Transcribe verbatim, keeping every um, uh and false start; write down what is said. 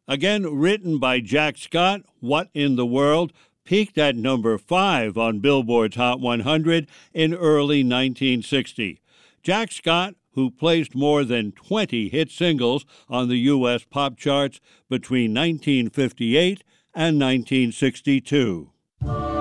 Again, written by Jack Scott, What in the World peaked at number five on Billboard's Hot one hundred in early nineteen sixty. Jack Scott, who placed more than twenty hit singles on the U S pop charts between nineteen fifty-eight and nineteen sixty-two.